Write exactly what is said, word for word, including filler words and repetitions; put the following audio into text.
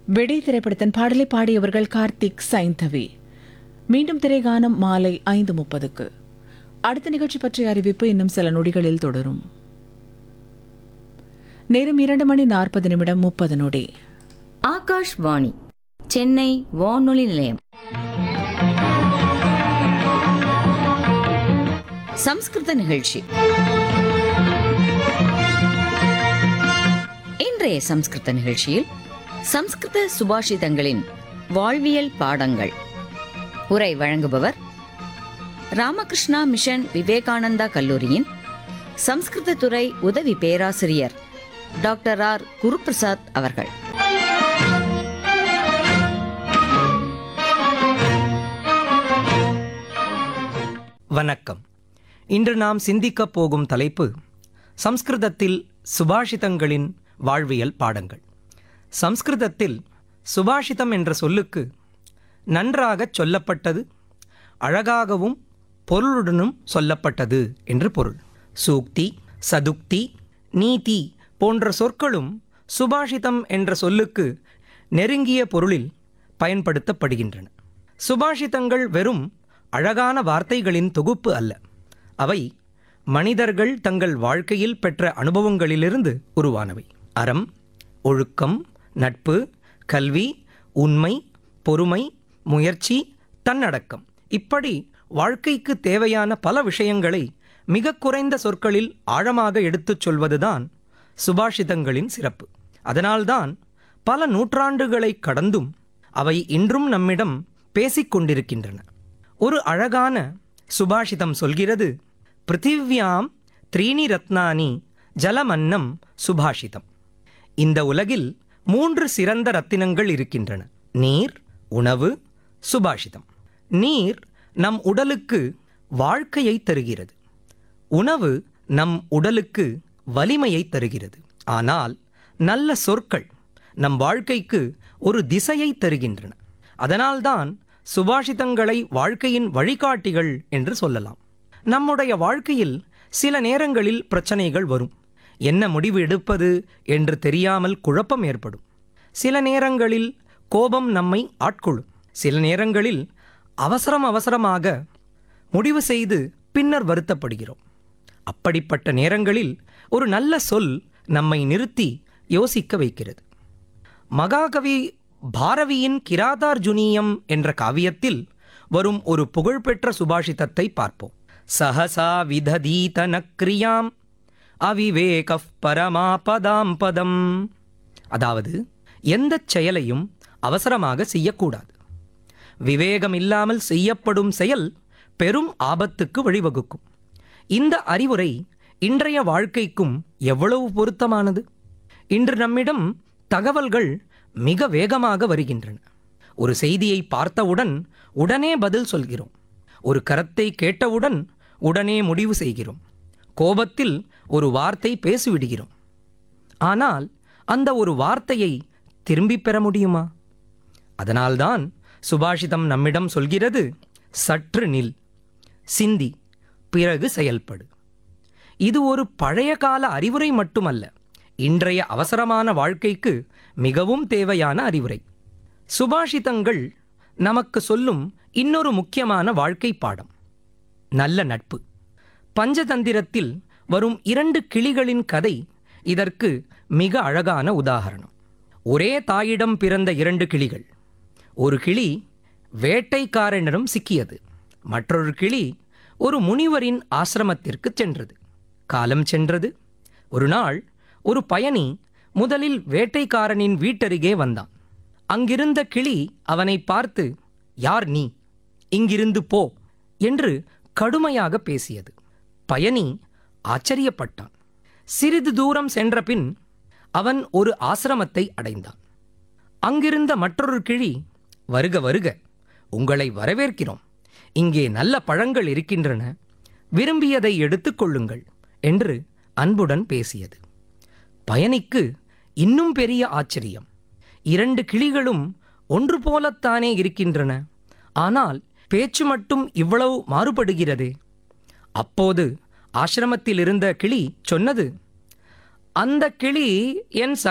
வெடி திரைப்படத்தின் பாடலை பாடியவர்கள் கார்த்திக் சைந்தவி. மீண்டும் திரைகானம் மாலை ஐந்து முப்பதுக்கு. அடுத்த நிகழ்ச்சி பற்றிய அறிவிப்பு இன்னும் சில நொடிகளில் தொடரும். நேரம் இரண்டு மணி நாற்பது நிமிடம் முப்பது நொடி. ஆகாஷ்வாணி சென்னை வானொலி நிலையம். சம்ஸ்கிருத நிகழ்ச்சி. இன்றைய சம்ஸ்கிருத நிகழ்ச்சியில் சம்ஸ்கிருத சுபாஷிதங்களின் வாழ்வியல் பாடங்கள். உரை வழங்குபவர் ராமகிருஷ்ணா மிஷன் விவேகானந்தா கல்லூரியின் சம்ஸ்கிருத துறை உதவி பேராசிரியர் டாக்டர் ஆர் குருபிரசாத் அவர்கள். வணக்கம். இன்று நாம் சிந்திக்கப் போகும் தலைப்பு சம்ஸ்கிருதத்தில் சுபாஷிதங்களின் வாழ்வியல் பாடங்கள். சம்ஸ்கிருதத்தில் சுபாஷிதம் என்ற சொல்லுக்கு நன்றாகச் சொல்லப்பட்டது, அழகாகவும் பொருளுடனும் சொல்லப்பட்டது என்று பொருள். சூக்தி, சதுக்தி, நீதி போன்ற சொற்களும் சுபாஷிதம் என்ற சொல்லுக்கு நெருங்கிய பொருளில் பயன்படுத்தப்படுகின்றன. சுபாஷிதங்கள் வெறும் அழகான வார்த்தைகளின் தொகுப்பு அல்ல. அவை மனிதர்கள் தங்கள் வாழ்க்கையில் பெற்ற அனுபவங்களிலிருந்து உருவானவை. அறம், ஒழுக்கம், நட்பு, கல்வி, உண்மை, பொறுமை, முயற்சி, தன்னடக்கம், இப்படி வாழ்க்கைக்கு தேவையான பல விஷயங்களை மிக குறைந்த சொற்களில் ஆழமாக எடுத்துச் சொல்வதுதான் சுபாஷிதங்களின் சிறப்பு. அதனால்தான் பல நூற்றாண்டுகளை கடந்தும் அவை இன்றும் நம்மிடம் பேசிக்கொண்டிருக்கின்றன. ஒரு அழகான சுபாஷிதம் சொல்கிறது, பிருத்திவ்யாம் த்ரீணி ரத்னானி ஜலமன்னம் சுபாஷிதம். இந்த உலகில் மூன்று சிறந்த ரத்தினங்கள் இருக்கின்றன: நீர், உணவு, சுபாஷிதம். நீர் நம் உடலுக்கு வாழ்க்கையை தருகிறது. உணவு நம் உடலுக்கு வலிமையை தருகிறது. ஆனால் நல்ல சொற்கள் நம் வாழ்க்கைக்கு ஒரு திசையை தருகின்றன. அதனால்தான் சுபாஷிதங்களை வாழ்க்கையின் வழிகாட்டிகள் என்று சொல்லலாம். நம்முடைய வாழ்க்கையில் சில நேரங்களில் பிரச்சனைகள் வரும். என்ன முடிவு எடுப்பது என்று தெரியாமல் குழப்பம் ஏற்படும். சில நேரங்களில் கோபம் நம்மை ஆட்கொள்ளும். சில நேரங்களில் அவசரம் அவசரமாக முடிவு செய்து பின்னர் வருத்தப்படுகிறோம். அப்படிப்பட்ட நேரங்களில் ஒரு நல்ல சொல் நம்மை நிறுத்தி யோசிக்க வைக்கிறது. மகாகவி பாரவியின் கிராதார்ஜுனியம் என்ற காவியத்தில் வரும் ஒரு புகழ்பெற்ற சுபாஷிதத்தை பார்ப்போம். சஹசா விததீத நக்ரியாம் அவிவேகஃப் பரமாபதாம் பதம். அதாவது, எந்த செயலையும் அவசரமாக செய்யக்கூடாது. விவேகம் இல்லாமல் செய்யப்படும் செயல் பெரும் ஆபத்துக்கு வழிவகுக்கும். இந்த அறிவுரை இன்றைய வாழ்க்கைக்கும் எவ்வளவு பொருத்தமானது! இன்று நம்மிடம் தகவல்கள் மிக வேகமாக வருகின்றன. ஒரு செய்தியை பார்த்தவுடன் உடனே பதில் சொல்கிறோம். ஒரு கருத்தை கேட்டவுடன் உடனே முடிவு செய்கிறோம். கோபத்தில் ஒரு வார்த்தை பேசிவிடுகிறோம். ஆனால் அந்த ஒரு வார்த்தையை திரும்பி பெற முடியுமா? அதனால்தான் சுபாஷிதம் நம்மிடம் சொல்கிறது, சற்று நில், சிந்தி, பிறகு செயல்படு. இது ஒரு பழைய கால அறிவுரை மட்டுமல்ல, இன்றைய அவசரமான வாழ்க்கைக்கு மிகவும் தேவையான அறிவுரை. சுபாஷிதங்கள் நமக்கு சொல்லும் இன்னொரு முக்கியமான வாழ்க்கை பாடம், நல்ல நட்பு. பஞ்சதந்திரத்தில் வரும் இரண்டு கிளிகளின் கதை இதற்கு மிக அழகான உதாரணம். ஒரே தாயிடம் பிறந்த இரண்டு கிளிகள். ஒரு கிளி வேட்டைக்காரனிடம் சிக்கியது. மற்றொரு கிளி ஒரு முனிவரின் ஆசிரமத்திற்கு சென்றது. காலம் சென்றது. ஒரு நாள் ஒரு பயணி முதலில் வேட்டைக்காரனின் வீட்டருகே வந்தான். அங்கிருந்த கிளி அவனை பார்த்து, யார் நீ? இங்கிருந்து போ என்று கடுமையாக பேசியது. பயணி ஆச்சரியப்பட்டான். சிறிது தூரம் சென்ற பின் அவன் ஒரு ஆசிரமத்தை அடைந்தான். அங்கிருந்த மற்றொரு கிளி, வருக வருக, உங்களை வரவேற்கிறோம். இங்கே நல்ல பழங்கள் இருக்கின்றன, விரும்பியதை எடுத்துக் கொள்ளுங்கள் என்று அன்புடன் பேசியது. பயணிக்கு இன்னும் பெரிய ஆச்சரியம். இரண்டு கிளிகளும் ஒன்று போலத்தானே இருக்கின்றன, ஆனால் பேச்சு மட்டும் இவ்வளவு மாறுபடுகிறதே. அப்போது ஆசிரமத்தில் இருந்த கிளி சொன்னது, அந்த கிளி என்